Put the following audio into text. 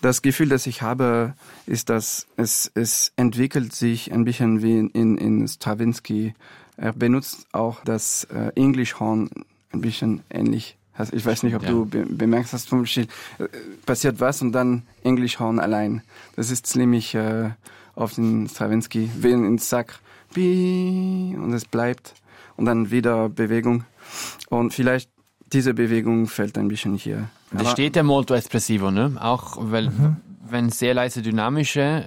Das Gefühl, das ich habe, ist, dass es entwickelt sich ein bisschen wie in Stravinsky. Er benutzt auch das Englischhorn ein bisschen ähnlich. Also ich weiß nicht, ob du bemerkst hast, zum Beispiel passiert was und dann Englischhorn allein. Das ist ziemlich auf den Stravinsky, wie in Sacre, und es bleibt und dann wieder Bewegung. Und vielleicht diese Bewegung fällt ein bisschen hier. Das steht der Molto Espressivo, ne? Auch weil wenn sehr leise dynamische